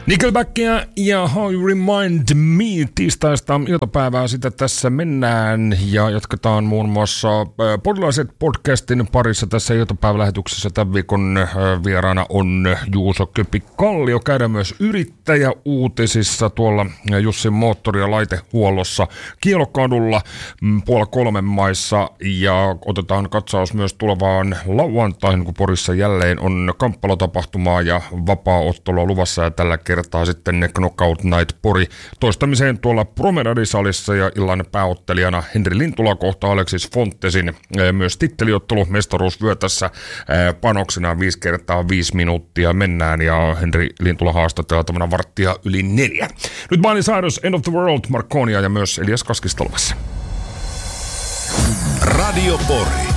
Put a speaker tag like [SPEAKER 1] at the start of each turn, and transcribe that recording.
[SPEAKER 1] Nickelbackia ja How You Remind Me tiistaista iltapäivää sitä tässä mennään ja jatketaan muun muassa Podlaiset podcastin parissa tässä iltapäivälähetyksessä. Tämän viikon vieraana on Juuso Köpi-Kallio, käydään myös yrittäjäuutisissa tuolla Jussin moottori- ja laitehuollossa Kiilokadulla 2:30 maissa ja otetaan katsaus myös tulevaan lauantaihin, kun Porissa jälleen on kamppailutapahtumaa ja vapaa-ottelua luvassa ja tällä kertaa sitten Knockout Night Pori toistamiseen tuolla Promenadisalissa ja illan pääottelijana Henri Lintula kohtaa Alexis Fontesin. Myös titteliottelu mestaruusvyö tässä panoksena 5x5 minuuttia mennään ja Henri Lintula haastateltavana 4:15. Nyt Miley Cyrus, End of the World, Marcconia ja myös Elias Kaskistolvassa.
[SPEAKER 2] Radio Pori.